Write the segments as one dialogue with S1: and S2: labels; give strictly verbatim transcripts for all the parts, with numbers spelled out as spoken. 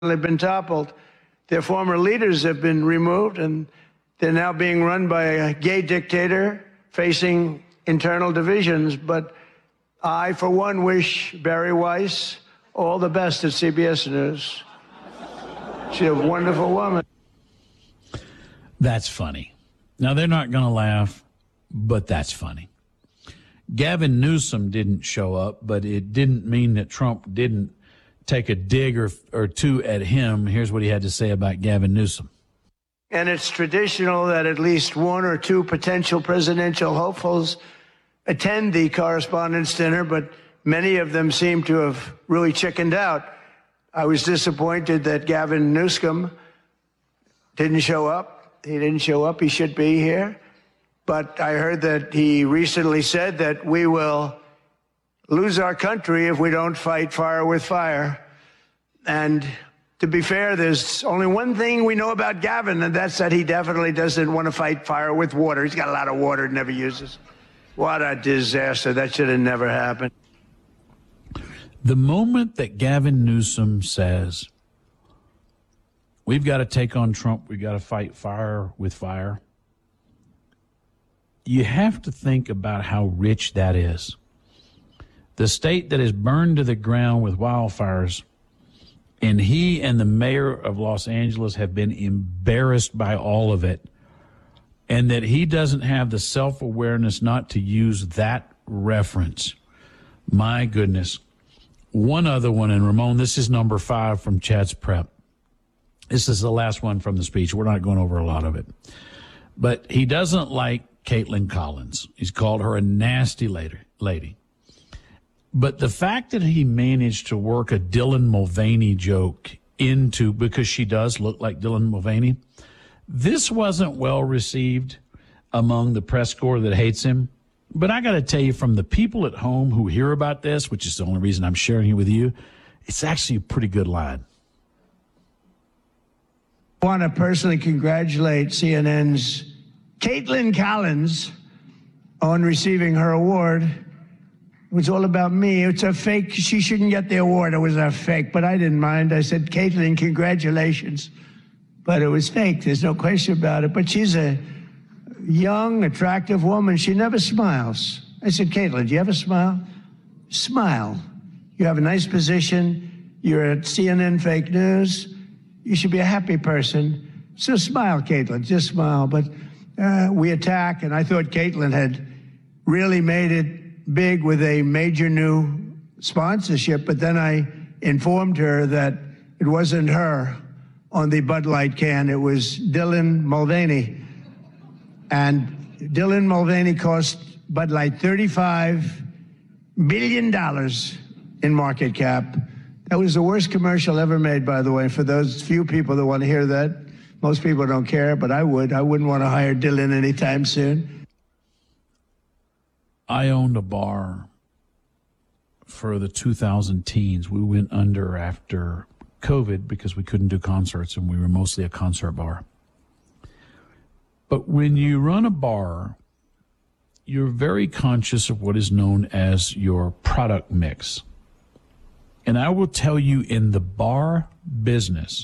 S1: have been toppled. Their former leaders have been removed, and they're now being run by a gay dictator facing internal divisions. But I, for one, wish Bari Weiss all the best at C B S News. She's a wonderful woman.
S2: That's funny. Now, they're not going to laugh, but that's funny. Gavin Newsom didn't show up, but it didn't mean that Trump didn't take a dig or, or two at him. Here's what he had to say about Gavin Newsom.
S1: And it's traditional that at least one or two potential presidential hopefuls attend the Correspondents' Dinner, but many of them seem to have really chickened out. I was disappointed that Gavin Newsom didn't show up. He didn't show up. He should be here. But I heard that he recently said that we will lose our country if we don't fight fire with fire. And to be fair, there's only one thing we know about Gavin, and that's that he definitely doesn't want to fight fire with water. He's got a lot of water he never uses. What a disaster. That should have never happened.
S2: The moment that Gavin Newsom says, we've got to take on Trump, we've got to fight fire with fire, you have to think about how rich that is. The state that is burned to the ground with wildfires, and he and the mayor of Los Angeles have been embarrassed by all of it, and that he doesn't have the self-awareness not to use that reference. My goodness. One other one, and Ramon, this is number five from Chad's Prep. This is the last one from the speech. We're not going over a lot of it. But he doesn't like Caitlin Collins. He's called her a nasty lady. But the fact that he managed to work a Dylan Mulvaney joke into, because she does look like Dylan Mulvaney, this wasn't well received among the press corps that hates him. But I got to tell you, from the people at home who hear about this, which is the only reason I'm sharing it with you, it's actually a pretty good line.
S1: I want to personally congratulate C N N's Caitlin Collins on receiving her award. It was all about me. It's a fake. She shouldn't get the award. It was a fake, but I didn't mind. I said, Caitlin, congratulations. But it was fake. There's no question about it. But she's a young, attractive woman. She never smiles. I said, Caitlin, do you ever smile? Smile. You have a nice position. You're at C N N Fake News. You should be a happy person. So smile, Caitlin. Just smile. But uh, we attack, and I thought Caitlin had really made it big with a major new sponsorship, but then I informed her that it wasn't her on the Bud Light can. It was Dylan Mulvaney. And Dylan Mulvaney cost Bud Light thirty-five billion dollars in market cap. That was the worst commercial ever made, by the way, for those few people that want to hear that. Most people don't care, but I would. I wouldn't want to hire Dylan anytime soon.
S2: I owned a bar for the two thousand teens. We went under after COVID because we couldn't do concerts, and we were mostly a concert bar. But when you run a bar, you're very conscious of what is known as your product mix. And I will tell you, in the bar business,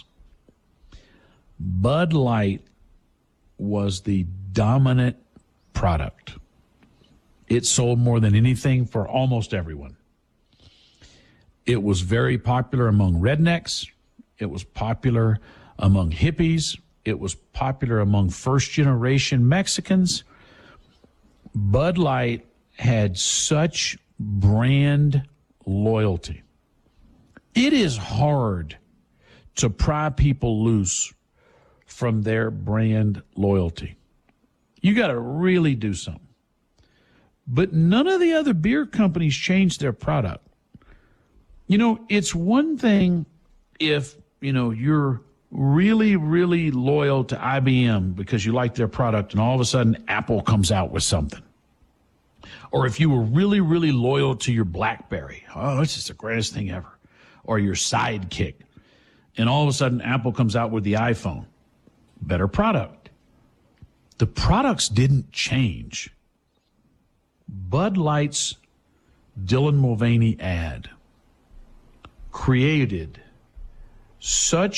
S2: Bud Light was the dominant product. It sold more than anything for almost everyone. It was very popular among rednecks. It was popular among hippies. It was popular among first-generation Mexicans. Bud Light had such brand loyalty. It is hard to pry people loose from their brand loyalty. You got to really do something. But none of the other beer companies changed their product. You know, it's one thing if, you know, you're really, really loyal to I B M because you like their product and all of a sudden Apple comes out with something. Or if you were really, really loyal to your BlackBerry. Oh, this is the greatest thing ever. Or your Sidekick. And all of a sudden Apple comes out with the iPhone. Better product. The products didn't change. Bud Light's Dylan Mulvaney ad created such